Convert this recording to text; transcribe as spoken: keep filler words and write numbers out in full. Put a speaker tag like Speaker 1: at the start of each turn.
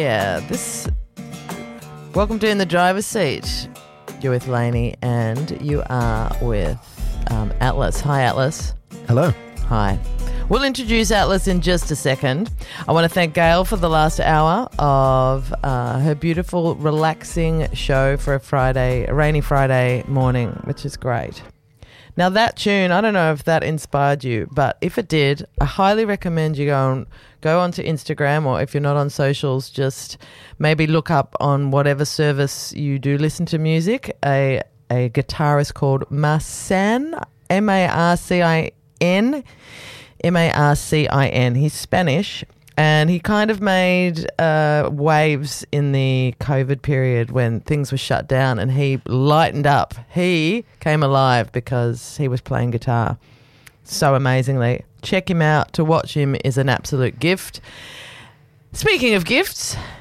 Speaker 1: yeah, this... Welcome to In the Driver's Seat. You're with Lainey and you are with um, Atlas. Hi, Atlas.
Speaker 2: Hello.
Speaker 1: Hi. We'll introduce Atlas in just a second. I want to thank Gail for the last hour of uh, her beautiful, relaxing show for a Friday, a rainy Friday morning, which is great. Now that tune, I don't know if that inspired you, but if it did, I highly recommend you go on, go onto Instagram, or if you're not on socials, just maybe look up on whatever service you do listen to music, a, a guitarist called Marcin, M A R C I N, M A R C I N. He's Spanish, and he kind of made uh, waves in the COVID period when things were shut down, and he lightened up. He came alive because he was playing guitar so amazingly. Check him out. To watch him is an absolute gift. Speaking of gifts,